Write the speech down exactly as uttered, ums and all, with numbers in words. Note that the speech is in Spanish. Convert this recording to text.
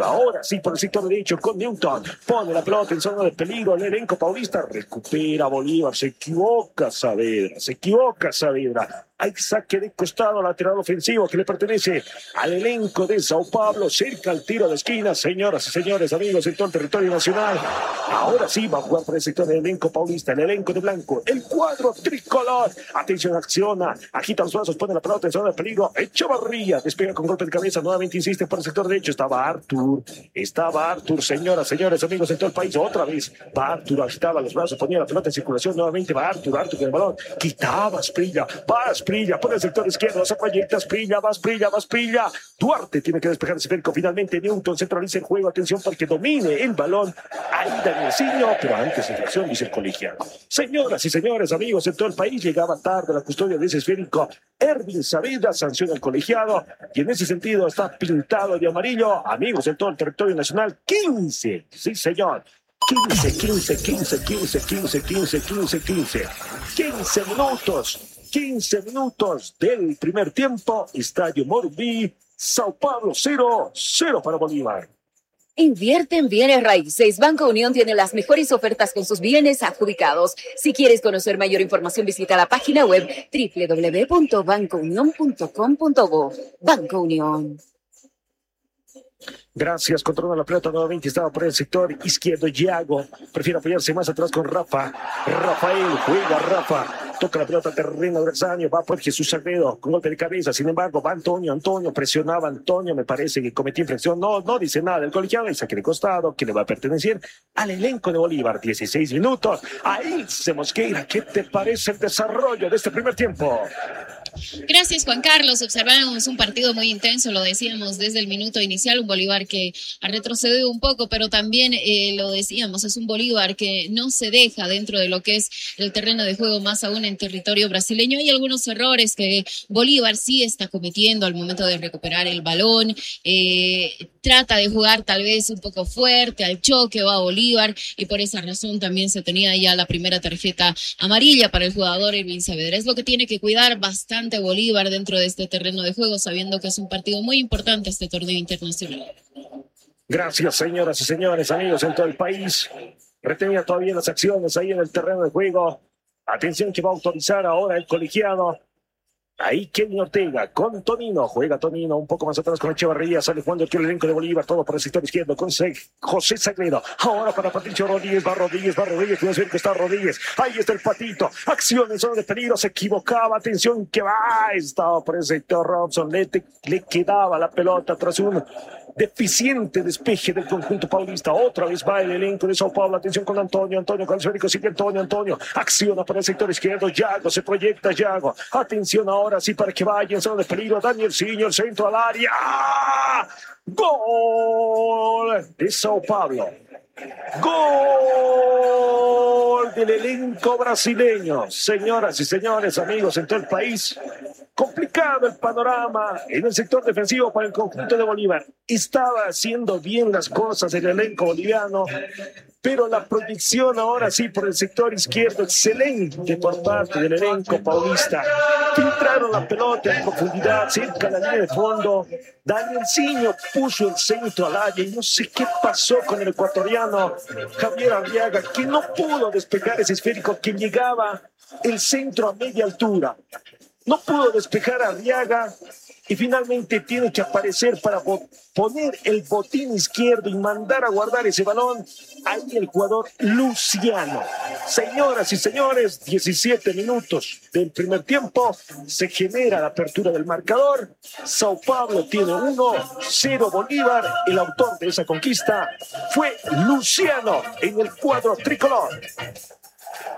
Ahora sí, por el sector derecho con Newton. Pone la pelota en zona de peligro. El elenco paulista recupera Bolívar. Se equivoca Saavedra. Se equivoca Saavedra. Hay saque de costado lateral ofensivo que le pertenece al elenco de Sao Paulo. Cerca al tiro de esquina. Señoras y señores, amigos en todo el territorio nacional. Ahora sí va a jugar por el sector del elenco paulista. El elenco de blanco. El cuadro tricolor. Atención, acciona. Agita los brazos. Pone la pelota en zona de peligro. Echavarría. Despega con golpe de cabeza. Nuevamente insiste por el sector derecho. Estaba Artur. Estaba Artur. Señoras, señores, amigos en todo el país. Otra vez va Artur. Agitaba los brazos. Ponía la pelota en circulación. Nuevamente va Artur. Artur con el balón. Quitaba Asprilla. Va Asprilla por el sector izquierdo. Se proyecta Asprilla. Va Asprilla. Va Asprilla. Duarte tiene que despejar ese esférico. Finalmente Newton centraliza el juego. Atención para que domine el balón. Ahí Danielsinho. Pero antes infracción, dice el colegiado. Señoras y señores, amigos en todo el país. Llegaba tarde la custodia de ese esférico. Ervin Saavedra sanciona al colegiado. Y en ese sentido está pintado de amarillo. Amigos en todo el territorio nacional. quince. Sí, señor. quince, quince, quince, quince, quince, quince, quince, quince. quince minutos. quince minutos del primer tiempo. Estadio Morumbi. Sao Paulo cero, cero para Bolívar. Invierte en bienes raíces. Banco Unión tiene las mejores ofertas con sus bienes adjudicados. Si quieres conocer mayor información, visita la página web doble u doble u doble u punto banco unión punto com punto bo. Banco Unión. Gracias, controla la pelota nuevamente, estaba por el sector izquierdo, Yago, prefiere apoyarse más atrás con Rafa, Rafael, juega Rafa, toca la pelota al terreno adversario, va por Jesús Sagredo, con golpe de cabeza, sin embargo, va Antonio, Antonio, presionaba Antonio, me parece que cometió infracción, no, no dice nada el colegiado, y saque de costado, que le va a pertenecer al elenco de Bolívar, dieciséis minutos, ahí se Mosqueira, ¿qué te parece el desarrollo de este primer tiempo? Gracias, Juan Carlos. Observamos un partido muy intenso, lo decíamos desde el minuto inicial, un Bolívar que ha retrocedido un poco, pero también eh, lo decíamos, es un Bolívar que no se deja dentro de lo que es el terreno de juego, más aún en territorio brasileño. Hay algunos errores que Bolívar sí está cometiendo al momento de recuperar el balón, eh, trata de jugar tal vez un poco fuerte, al choque va Bolívar, y por esa razón también se tenía ya la primera tarjeta amarilla para el jugador Ervin Saavedra. Es lo que tiene que cuidar bastante Bolívar dentro de este terreno de juego, sabiendo que es un partido muy importante este torneo internacional. Gracias, señoras y señores, amigos en todo el país. Retenía todavía las acciones ahí en el terreno de juego. Atención que va a autorizar ahora el colegiado. Ahí Kevin Ortega con Tonino, juega Tonino un poco más atrás con Echevarría, sale jugando el elenco de Bolívar, todo por el sector izquierdo con José Sagredo, ahora para Patricio Rodríguez, va Rodríguez, va Rodríguez, puede ser que está Rodríguez, ahí está el Patito, acción en zona de peligro, se equivocaba, atención que va, estaba por el sector Robson, le, le quedaba la pelota tras un deficiente despeje del conjunto paulista. Otra vez va el elenco de Sao Paulo. Atención con Antonio, Antonio con el esférico, sigue Antonio, Antonio, acciona para el sector izquierdo, Yago, se proyecta Yago, atención ahora sí para que vaya en zona de peligro, Danielsinho, el centro al área, gol de Sao Paulo, gol del elenco brasileño. Señoras y señores, amigos en todo el país, complicado el panorama en el sector defensivo para el conjunto de Bolívar. Estaba haciendo bien las cosas el elenco boliviano, pero la proyección ahora sí por el sector izquierdo, excelente por parte del elenco paulista. Filtraron la pelota en profundidad, cerca de la línea de fondo. Danielsinho puso el centro al área y no sé qué pasó con el ecuatoriano Javier Arriaga, que no pudo despejar ese esférico que llegaba el centro a media altura. No pudo despejar a Arriaga y finalmente tiene que aparecer para poner el botín izquierdo y mandar a guardar ese balón. Ahí el jugador Luciano. Señoras y señores, diecisiete minutos del primer tiempo. Se genera la apertura del marcador. Sao Paulo tiene uno cero Bolívar. El autor de esa conquista fue Luciano en el cuadro tricolor.